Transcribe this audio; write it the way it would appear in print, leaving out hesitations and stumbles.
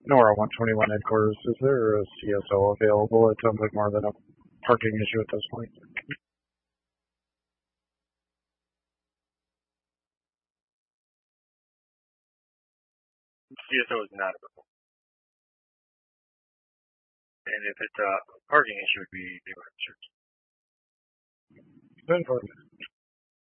Nora 121 headquarters. Is there a CSO available? It sounds like more than a parking issue at this point. CSO is not available. And if it's a parking issue, it would be neighborhood search. Good.